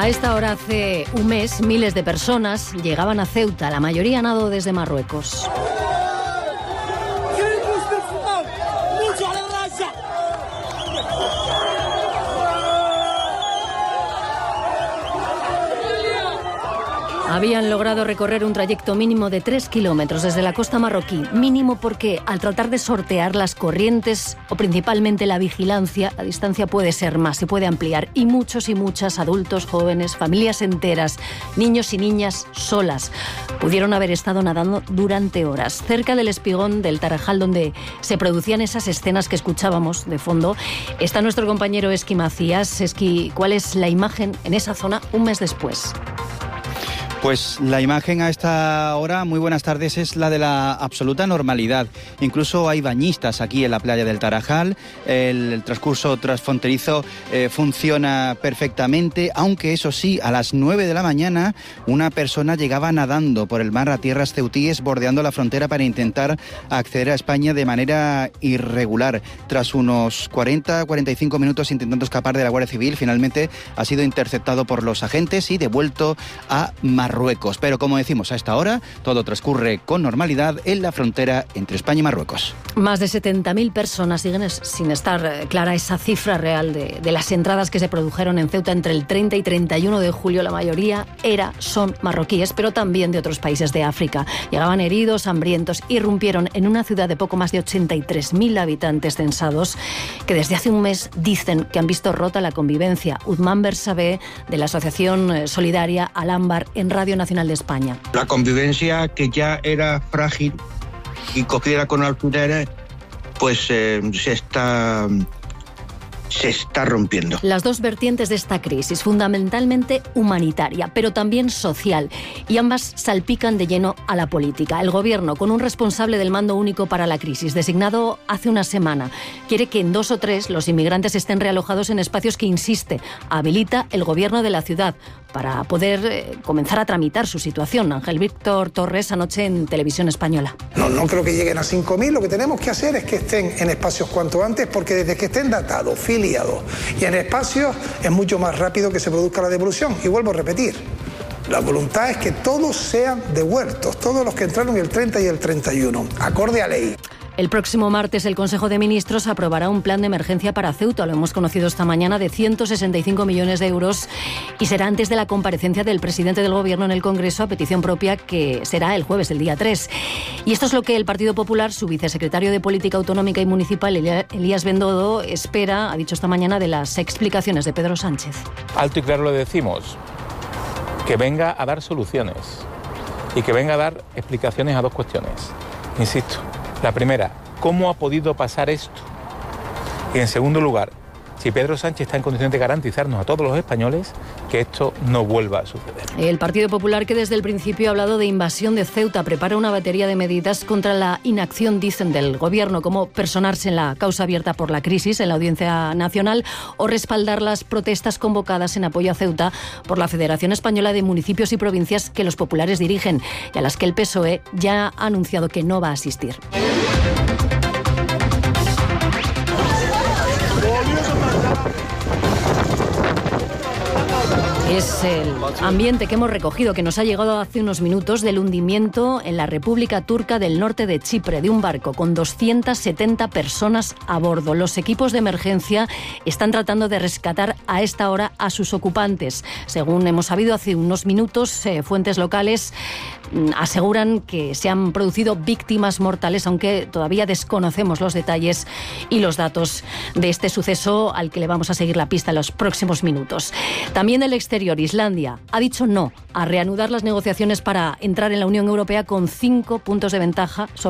A esta hora hace un mes, miles de personas llegaban a Ceuta, la mayoría nado desde Marruecos. Habían logrado recorrer un trayecto mínimo de 3 kilómetros desde la costa marroquí. Mínimo porque al tratar de sortear las corrientes o principalmente la vigilancia, la distancia puede ser más, se puede ampliar. Y muchos y muchas adultos, jóvenes, familias enteras, niños y niñas solas, pudieron haber estado nadando durante horas. Cerca del espigón del Tarajal, donde se producían esas escenas que escuchábamos de fondo, está nuestro compañero Esqui Macías. Esqui, ¿cuál es la imagen en esa zona un mes después? Pues la imagen a esta hora, muy buenas tardes, es la de la absoluta normalidad. Incluso hay bañistas aquí en la playa del Tarajal. El transcurso transfronterizo funciona perfectamente, aunque eso sí, a las 9 de la mañana una persona llegaba nadando por el mar a tierras ceutíes, bordeando la frontera para intentar acceder a España de manera irregular. Tras unos 40-45 minutos intentando escapar de la Guardia Civil, finalmente ha sido interceptado por los agentes y devuelto a Marruecos. Pero como decimos, a esta hora todo transcurre con normalidad en la frontera entre España y Marruecos. Más de 70.000 personas siguen sin estar clara esa cifra real de las entradas que se produjeron en Ceuta entre el 30 y 31 de julio. La mayoría son marroquíes, pero también de otros países de África. Llegaban heridos, hambrientos, irrumpieron en una ciudad de poco más de 83.000 habitantes censados, que desde hace un mes dicen que han visto rota la convivencia. Uthman Bersabé, de la Asociación Solidaria Al-Anbar, en Radio Nacional de España. La convivencia, que ya era frágil y cogida con alfileres, pues se está rompiendo. Las dos vertientes de esta crisis, fundamentalmente humanitaria, pero también social, y ambas salpican de lleno a la política. El gobierno, con un responsable del mando único para la crisis, designado hace una semana, quiere que en 2 o 3 los inmigrantes estén realojados en espacios que, insiste, habilita el gobierno de la ciudad para poder comenzar a tramitar su situación. Ángel Víctor Torres, anoche en Televisión Española. No creo que lleguen a 5.000. Lo que tenemos que hacer es que estén en espacios cuanto antes, porque desde que estén datados, filiados y en espacios, es mucho más rápido que se produzca la devolución. Y vuelvo a repetir, la voluntad es que todos sean devueltos, todos los que entraron el 30 y el 31, acorde a ley. El próximo martes el Consejo de Ministros aprobará un plan de emergencia para Ceuta, lo hemos conocido esta mañana, de 165 millones de euros, y será antes de la comparecencia del presidente del Gobierno en el Congreso a petición propia, que será el jueves, el día 3. Y esto es lo que el Partido Popular, su vicesecretario de Política Autonómica y Municipal, Elías Bendodo, espera, ha dicho esta mañana, de las explicaciones de Pedro Sánchez. Alto y claro lo decimos, que venga a dar soluciones y que venga a dar explicaciones a 2 cuestiones. Insisto. La primera, ¿cómo ha podido pasar esto? Y en segundo lugar, si Pedro Sánchez está en condiciones de garantizarnos a todos los españoles que esto no vuelva a suceder. El Partido Popular, que desde el principio ha hablado de invasión de Ceuta, prepara una batería de medidas contra la inacción, dicen, del Gobierno, como personarse en la causa abierta por la crisis en la Audiencia Nacional o respaldar las protestas convocadas en apoyo a Ceuta por la Federación Española de Municipios y Provincias, que los populares dirigen y a las que el PSOE ya ha anunciado que no va a asistir. Es el ambiente que hemos recogido, que nos ha llegado hace unos minutos, del hundimiento en la República Turca del norte de Chipre de un barco con 270 personas a bordo. Los equipos de emergencia están tratando de rescatar a esta hora a sus ocupantes. Según hemos sabido hace unos minutos, fuentes locales aseguran que se han producido víctimas mortales, aunque todavía desconocemos los detalles y los datos de este suceso, al que le vamos a seguir la pista en los próximos minutos. También del exterior, Islandia ha dicho no a reanudar las negociaciones para entrar en la Unión Europea con 5 puntos de ventaja sobre